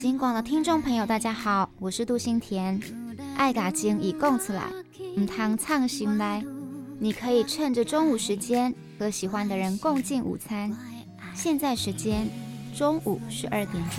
金广的听众朋友，大家好，我是杜新田。爱嘎经已供出来，唔汤唱心来。你可以趁着中午时间和喜欢的人共进午餐。现在时间中午12点整。